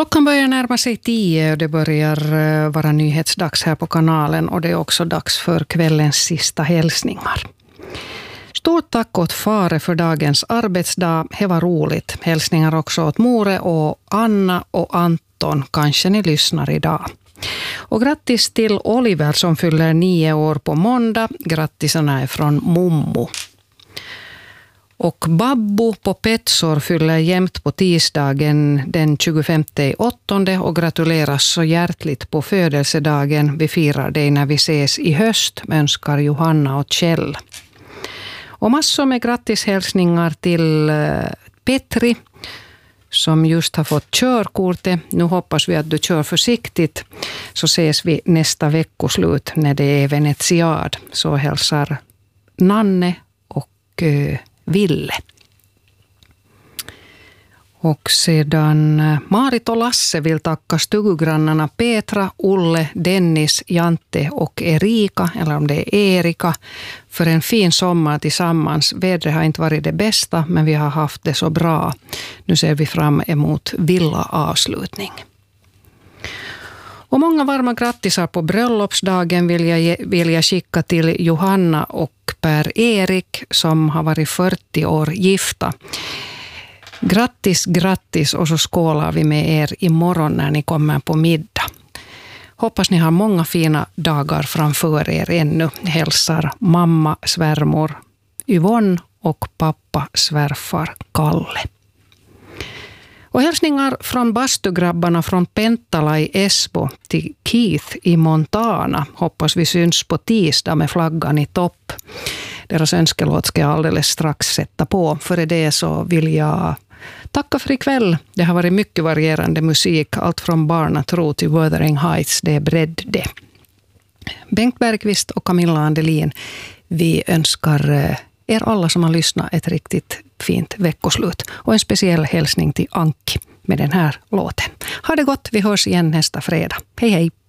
Klockan börjar närma sig 10 och det börjar vara nyhetsdags här på kanalen, och det är också dags för kvällens sista hälsningar. Stort tack åt Fare för dagens arbetsdag. Det var roligt. Hälsningar också åt More och Anna och Anton. Kanske ni lyssnar idag. Och grattis till Oliver som fyller 9 år på måndag. Grattisarna är från Mommo. Och Babbo på Petsor fyller jämt på tisdagen den 25/8 och gratuleras så hjärtligt på födelsedagen. Vi firar dig när vi ses i höst, önskar Johanna och Kjell. Och massor med grattishälsningar till Petri som just har fått körkortet. Nu hoppas vi att du kör försiktigt, så ses vi nästa veckoslut när det är Venetiad. Så hälsar Nanne och Ville. Och sedan Marit och Lasse vill tacka stuggrannarna Petra, Olle, Dennis, Jante och Erika, eller om det är Erika, för en fin sommar tillsammans. Vädret har inte varit det bästa, men vi har haft det så bra. Nu ser vi fram emot villa-avslutning. Och många varma grattisar på bröllopsdagen vill jag skicka till Johanna och Per-Erik som har varit 40 år gifta. Grattis och så skålar vi med er imorgon när ni kommer på middag. Hoppas ni har många fina dagar framför er ännu. Hälsar mamma, svärmor Yvonne och pappa, svärfar Kalle. Och hälsningar från bastugrabbarna från Pentala i Esbo till Keith i Montana. Hoppas vi syns på tisdag med flaggan i topp. Deras önskelåt ska jag alldeles strax sätta på. Före det så vill jag tacka för ikväll. Det har varit mycket varierande musik. Allt från Barnatro till Wuthering Heights. Det är bredd det. Bengt Bergqvist och Camilla Andelin. Vi önskar er alla som har lyssnat ett riktigt fint veckoslut. Och en speciell hälsning till Anki med den här låten. Ha det gott, vi hörs igen nästa fredag. Hej hej!